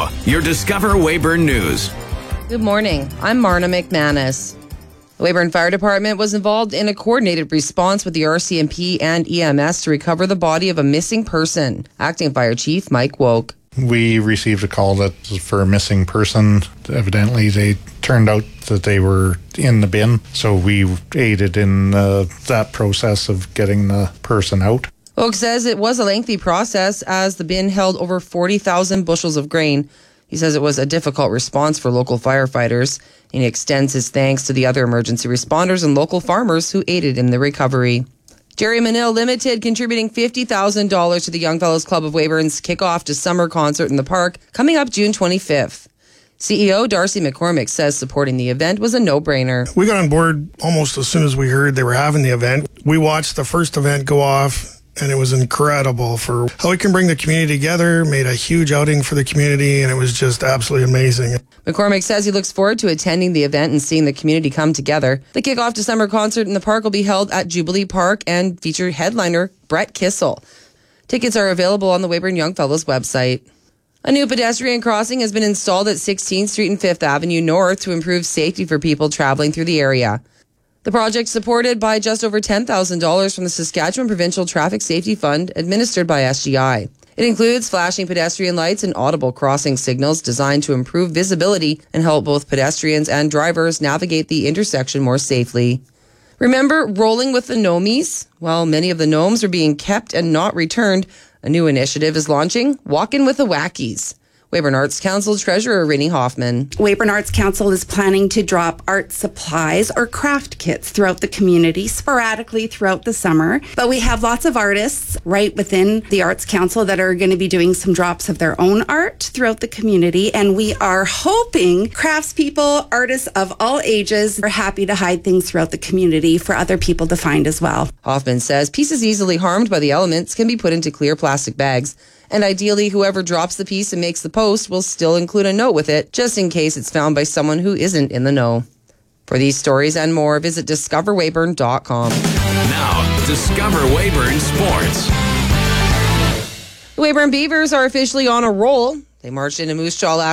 Now, your Discover Weyburn News. Good morning. I'm Marna McManus. The Weyburn Fire Department was involved in a coordinated response with the RCMP and EMS to recover the body of a missing person. Acting Fire Chief Mike Woke. We received a call that was for a missing person. Evidently, they turned out that they were in the bin, so we aided in that process of getting the person out. Woke says it was a lengthy process as the bin held over 40,000 bushels of grain. He says it was a difficult response for local firefighters, and he extends his thanks to the other emergency responders and local farmers who aided in the recovery. Jerry Manil Limited contributing $50,000 to the Young Fellows Club of Weyburn's kickoff to summer concert in the park coming up June 25th. CEO Darcy McCormick says supporting the event was a no-brainer. We got on board almost as soon as we heard they were having the event. We watched the first event go off, and it was incredible for how we can bring the community together, made a huge outing for the community, and it was just absolutely amazing. McCormick says he looks forward to attending the event and seeing the community come together. The kickoff to summer concert in the park will be held at Jubilee Park and feature headliner Brett Kissel. Tickets are available on the Weyburn Young Fellows website. A new pedestrian crossing has been installed at 16th Street and 5th Avenue North to improve safety for people traveling through the area. The project, supported by just over $10,000 from the Saskatchewan Provincial Traffic Safety Fund, administered by SGI. It includes flashing pedestrian lights and audible crossing signals designed to improve visibility and help both pedestrians and drivers navigate the intersection more safely. Remember rolling with the Gnomies? While many of the gnomes are being kept and not returned, a new initiative is launching, Walkin' with the Wackies. Weyburn Arts Council Treasurer Rinnie Hoffman. Weyburn Arts Council is planning to drop art supplies or craft kits throughout the community sporadically throughout the summer. But we have lots of artists right within the Arts Council that are going to be doing some drops of their own art throughout the community. And we are hoping craftspeople, artists of all ages are happy to hide things throughout the community for other people to find as well. Hoffman says pieces easily harmed by the elements can be put into clear plastic bags. And ideally, whoever drops the piece and makes the post will still include a note with it, just in case it's found by someone who isn't in the know. For these stories and more, visit discoverweyburn.com. Now, Discover Weyburn Sports. The Weyburn Beavers are officially on a roll. They marched into Moose Jaw last